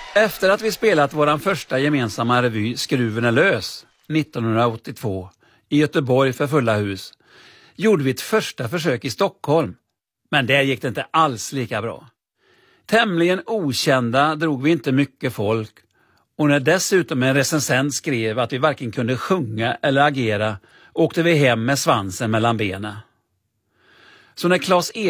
Efter att vi spelat våran första gemensamma revy Skruven är lös 1982 i Göteborg för fulla hus gjorde vi ett första försök i Stockholm, men där gick det inte alls lika bra. Tämligen okända drog vi inte mycket folk, och när dessutom en recensent skrev att vi varken kunde sjunga eller agera åkte vi hem med svansen mellan benen. Så när Claes